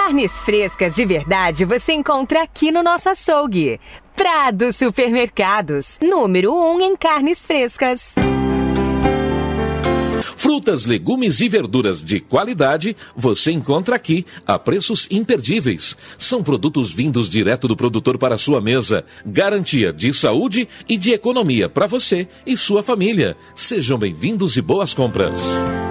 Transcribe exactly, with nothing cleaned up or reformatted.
Carnes frescas de verdade você encontra aqui no nosso açougue. Prado Supermercados, número um em carnes frescas. Frutas, legumes e verduras de qualidade você encontra aqui a preços imperdíveis. São produtos vindos direto do produtor para a sua mesa. Garantia de saúde e de economia para você e sua família. Sejam bem-vindos e boas compras.